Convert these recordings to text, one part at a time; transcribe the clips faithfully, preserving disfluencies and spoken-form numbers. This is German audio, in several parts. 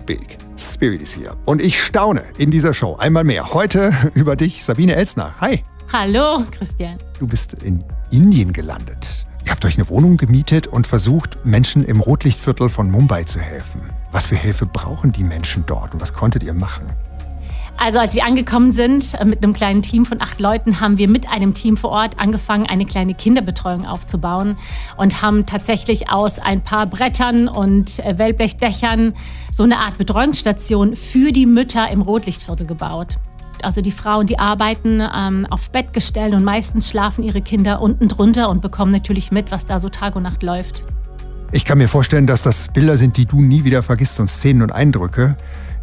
big. Spirit is here. Und ich staune in dieser Show einmal mehr. Heute über dich, Sabine Elsner. Hi. Hallo, Christian. Du bist in Indien gelandet. Ihr habt euch eine Wohnung gemietet und versucht, Menschen im Rotlichtviertel von Mumbai zu helfen. Was für Hilfe brauchen die Menschen dort und was konntet ihr machen? Also als wir angekommen sind mit einem kleinen Team von acht Leuten, haben wir mit einem Team vor Ort angefangen, eine kleine Kinderbetreuung aufzubauen und haben tatsächlich aus ein paar Brettern und Wellblechdächern so eine Art Betreuungsstation für die Mütter im Rotlichtviertel gebaut. Also die Frauen, die arbeiten ähm, auf Bettgestellen und meistens schlafen ihre Kinder unten drunter und bekommen natürlich mit, was da so Tag und Nacht läuft. Ich kann mir vorstellen, dass das Bilder sind, die du nie wieder vergisst und Szenen und Eindrücke.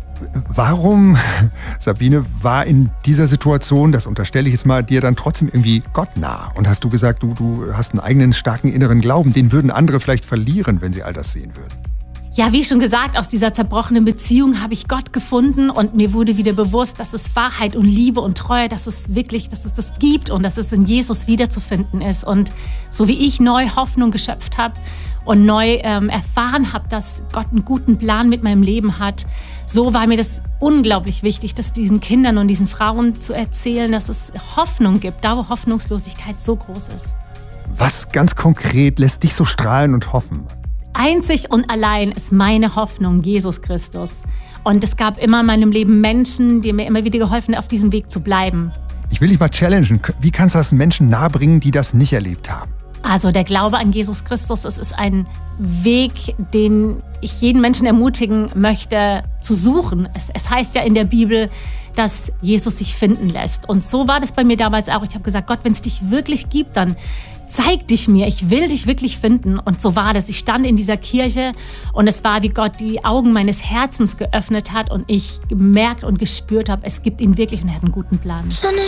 Warum, Sabine, war in dieser Situation, das unterstelle ich jetzt mal, dir dann trotzdem irgendwie Gott nah? Und hast du gesagt, du, du hast einen eigenen starken inneren Glauben, den würden andere vielleicht verlieren, wenn sie all das sehen würden? Ja, wie schon gesagt, aus dieser zerbrochenen Beziehung habe ich Gott gefunden und mir wurde wieder bewusst, dass es Wahrheit und Liebe und Treue, dass es wirklich, dass es das gibt und dass es in Jesus wiederzufinden ist. Und so wie ich neu Hoffnung geschöpft habe und neu ähm, erfahren habe, dass Gott einen guten Plan mit meinem Leben hat, so war mir das unglaublich wichtig, das diesen Kindern und diesen Frauen zu erzählen, dass es Hoffnung gibt, da wo Hoffnungslosigkeit so groß ist. Was ganz konkret lässt dich so strahlen und hoffen? Einzig und allein ist meine Hoffnung Jesus Christus. Und es gab immer in meinem Leben Menschen, die mir immer wieder geholfen haben, auf diesem Weg zu bleiben. Ich will dich mal challengen. Wie kannst du das Menschen nahebringen, die das nicht erlebt haben? Also der Glaube an Jesus Christus, es ist ein Weg, den ich jeden Menschen ermutigen möchte, zu suchen. Es, es heißt ja in der Bibel, dass Jesus sich finden lässt. Und so war das bei mir damals auch. Ich habe gesagt, Gott, wenn es dich wirklich gibt, dann zeig dich mir, ich will dich wirklich finden. Und so war das. Ich stand in dieser Kirche und es war, wie Gott die Augen meines Herzens geöffnet hat und ich gemerkt und gespürt habe, es gibt ihn wirklich und er hat einen guten Plan.